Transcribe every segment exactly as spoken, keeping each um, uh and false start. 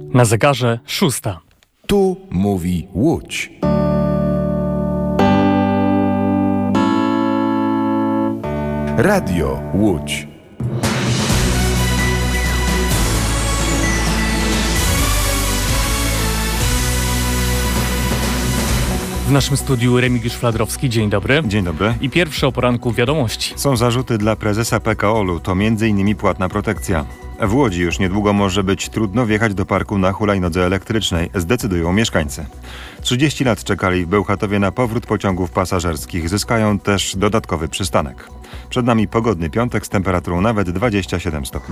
Na zegarze szósta. Tu mówi Łódź. Radio Łódź. W naszym studiu Remigiusz Fladrowski. Dzień dobry. Dzień dobry. I pierwsze o poranku wiadomości. Są zarzuty dla prezesa P K O L u. To między innymi płatna protekcja. W Łodzi już niedługo może być trudno wjechać do parku na hulajnodze elektrycznej. Zdecydują mieszkańcy. trzydzieści lat czekali w Bełchatowie na powrót pociągów pasażerskich. Zyskają też dodatkowy przystanek. Przed nami pogodny piątek z temperaturą nawet dwadzieścia siedem stopni.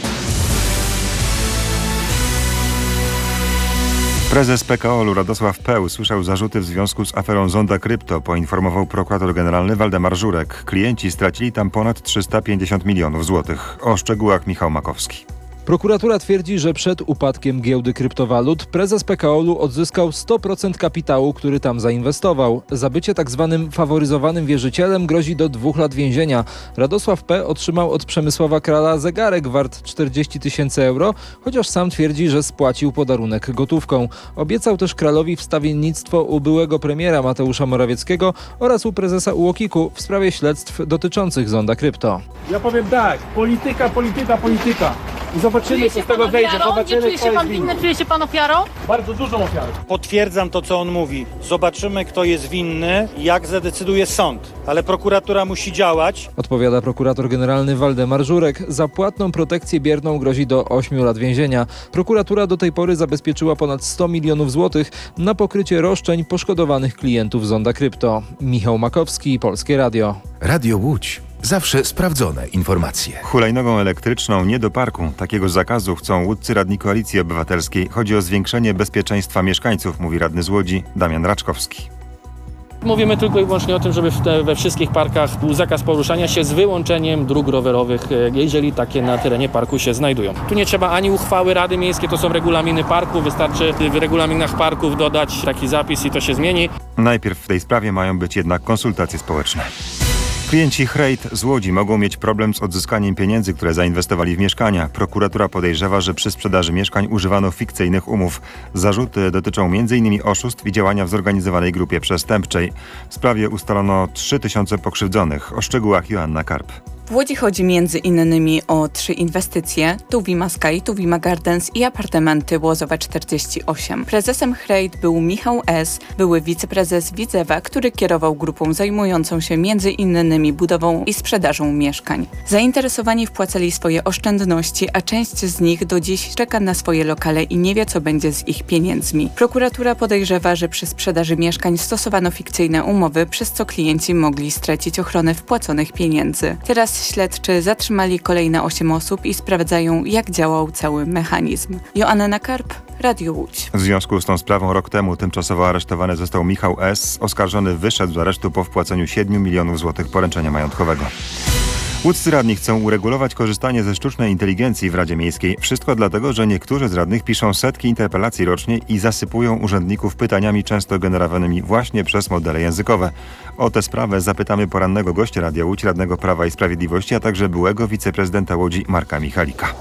Prezes P K O L u Radosław P. usłyszał zarzuty w związku z aferą Zonda Krypto, poinformował prokurator generalny Waldemar Żurek. Klienci stracili tam ponad trzysta pięćdziesiąt milionów złotych. O szczegółach Michał Makowski. Prokuratura twierdzi, że przed upadkiem giełdy kryptowalut prezes P K O L u odzyskał sto procent kapitału, który tam zainwestował. Za bycie tak zwanym faworyzowanym wierzycielem grozi do dwóch lat więzienia. Radosław P. otrzymał od Przemysława Krala zegarek wart czterdzieści tysięcy euro, chociaż sam twierdzi, że spłacił podarunek gotówką. Obiecał też Kralowi wstawiennictwo u byłego premiera Mateusza Morawieckiego oraz u prezesa U O K iku w sprawie śledztw dotyczących Zonda Krypto. Ja powiem tak, polityka, polityka, polityka. I zobaczymy, co z tego wejdzie. Nie czuje się pan winny? Czuje się pan ofiarą? Bardzo dużą ofiarą. Potwierdzam to, co on mówi. Zobaczymy, kto jest winny, jak zadecyduje sąd. Ale prokuratura musi działać. Odpowiada prokurator generalny Waldemar Żurek. Za płatną protekcję bierną grozi do ośmiu lat więzienia. Prokuratura do tej pory zabezpieczyła ponad sto milionów złotych na pokrycie roszczeń poszkodowanych klientów Zonda Krypto. Michał Makowski, Polskie Radio. Radio Łódź. Zawsze sprawdzone informacje. Hulajnogą elektryczną nie do parku. Takiego zakazu chcą łódzcy radni Koalicji Obywatelskiej. Chodzi o zwiększenie bezpieczeństwa mieszkańców, mówi radny z Łodzi Damian Raczkowski. Mówimy tylko i wyłącznie o tym, żeby w te, we wszystkich parkach był zakaz poruszania się z wyłączeniem dróg rowerowych, jeżeli takie na terenie parku się znajdują. Tu nie trzeba ani uchwały Rady Miejskiej, to są regulaminy parku, wystarczy w regulaminach parków dodać taki zapis i to się zmieni. Najpierw w tej sprawie mają być jednak konsultacje społeczne. Klienci Hrejt z Łodzi mogą mieć problem z odzyskaniem pieniędzy, które zainwestowali w mieszkania. Prokuratura podejrzewa, że przy sprzedaży mieszkań używano fikcyjnych umów. Zarzuty dotyczą między innymi oszustw i działania w zorganizowanej grupie przestępczej. W sprawie ustalono trzy tysiące pokrzywdzonych. O szczegółach Joanna Karp. W Łodzi chodzi między innymi o trzy inwestycje: Tuwima Sky, Tuwima Gardens i apartamenty Łozowa czterdzieści osiem. Prezesem Hrejt był Michał S., były wiceprezes Widzewa, który kierował grupą zajmującą się między innymi budową i sprzedażą mieszkań. Zainteresowani wpłacali swoje oszczędności, a część z nich do dziś czeka na swoje lokale i nie wie, co będzie z ich pieniędzmi. Prokuratura podejrzewa, że przy sprzedaży mieszkań stosowano fikcyjne umowy, przez co klienci mogli stracić ochronę wpłaconych pieniędzy. Teraz śledczy zatrzymali kolejne osiem osób i sprawdzają, jak działał cały mechanizm. Joanna Karp, Radio Łódź. W związku z tą sprawą rok temu tymczasowo aresztowany został Michał S. Oskarżony wyszedł z aresztu po wpłaceniu siedmiu milionów złotych poręczenia majątkowego. Łódzcy radni chcą uregulować korzystanie ze sztucznej inteligencji w Radzie Miejskiej. Wszystko dlatego, że niektórzy z radnych piszą setki interpelacji rocznie i zasypują urzędników pytaniami często generowanymi właśnie przez modele językowe. O tę sprawę zapytamy porannego gościa Radia Łódź, radnego Prawa i Sprawiedliwości, a także byłego wiceprezydenta Łodzi Marka Michalika.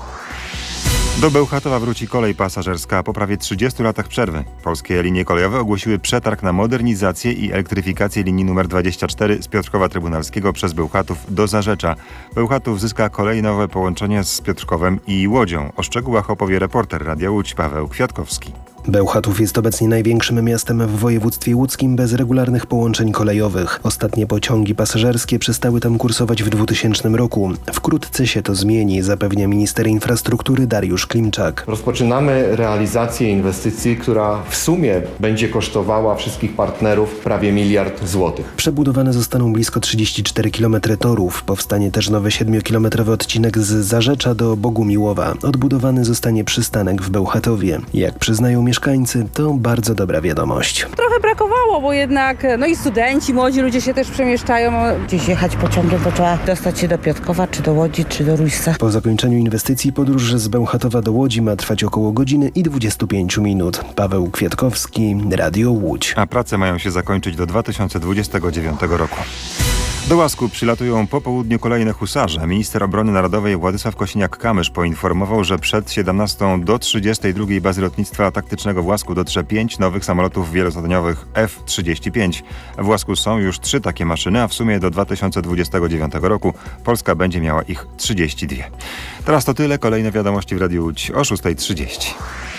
Do Bełchatowa wróci kolej pasażerska po prawie trzydziestu latach przerwy. Polskie linie kolejowe ogłosiły przetarg na modernizację i elektryfikację linii numer dwadzieścia cztery z Piotrkowa Trybunalskiego przez Bełchatów do Zarzecza. Bełchatów zyska kolejnowe połączenie z Piotrkowem i Łodzią. O szczegółach opowie reporter Radia Łódź Paweł Kwiatkowski. Bełchatów jest obecnie największym miastem w województwie łódzkim bez regularnych połączeń kolejowych. Ostatnie pociągi pasażerskie przestały tam kursować w dwutysięcznym roku. Wkrótce się to zmieni, zapewnia minister infrastruktury Dariusz Klimczak. Rozpoczynamy realizację inwestycji, która w sumie będzie kosztowała wszystkich partnerów prawie miliard złotych. Przebudowane zostaną blisko trzydzieści cztery kilometry torów. Powstanie też nowy siedmiokilometrowy odcinek z Zarzecza do Bogumiłowa. Odbudowany zostanie przystanek w Bełchatowie. Jak przyznają mieszkańcy, to bardzo dobra wiadomość. Trochę brakowało, bo jednak no i studenci, młodzi ludzie się też przemieszczają. Gdzieś jechać pociągiem, to trzeba dostać się do Piotrkowa, czy do Łodzi, czy do Rujsa. Po zakończeniu inwestycji podróż z Bełchatowa do Łodzi ma trwać około godziny i dwudziestu pięciu minut. Paweł Kwiatkowski, Radio Łódź. A prace mają się zakończyć do dwa tysiące dwudziestego dziewiątego roku. Do Łasku przylatują po południu kolejne husarze. Minister Obrony Narodowej Władysław Kosiniak-Kamysz poinformował, że przed siedemnastą do trzydziestej drugiej bazy lotnictwa taktycznego w Łasku dotrze pięć nowych samolotów wielozadaniowych F trzydzieści pięć. W Łasku są już trzy takie maszyny, a w sumie do dwa tysiące dwudziestego dziewiątego roku Polska będzie miała ich trzydzieści dwie. Teraz to tyle. Kolejne wiadomości w Radiu Łódź o szóstej trzydzieści.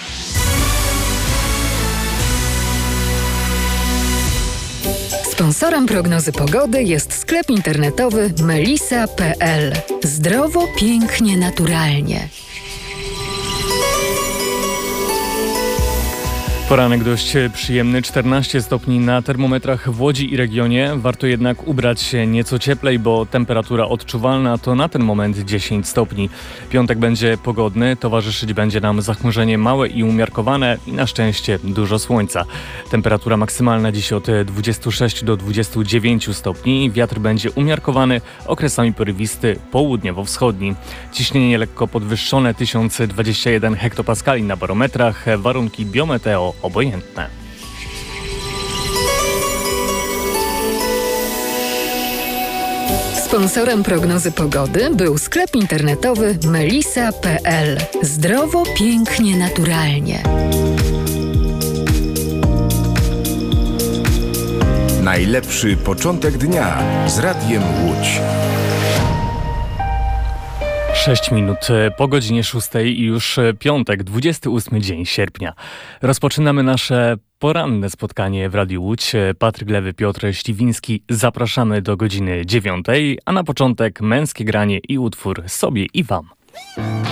Sponsorem prognozy pogody jest sklep internetowy melisa kropka p l. Zdrowo, pięknie, naturalnie. Poranek dość przyjemny, czternaście stopni na termometrach w Łodzi i regionie. Warto jednak ubrać się nieco cieplej, bo temperatura odczuwalna to na ten moment dziesięć stopni. Piątek będzie pogodny, towarzyszyć będzie nam zachmurzenie małe i umiarkowane i na szczęście dużo słońca. Temperatura maksymalna dziś od dwudziestu sześciu do dwudziestu dziewięciu stopni. Wiatr będzie umiarkowany, okresami porywisty, południowo-wschodni. Ciśnienie lekko podwyższone, tysiąc dwadzieścia jeden hektopaskali na barometrach. Warunki biometeo obojętne. Sponsorem prognozy pogody był sklep internetowy melisa kropka p l. Zdrowo, pięknie, naturalnie. Najlepszy początek dnia z Radiem Łódź. sześć minut po godzinie szóstej i już piątek, dwudziesty ósmy dzień sierpnia. Rozpoczynamy nasze poranne spotkanie w Radiu Łódź. Patryk Lewy, Piotr Ściwiński. Zapraszamy do godziny dziewiątej, a na początek męskie granie i utwór Sobie i Wam.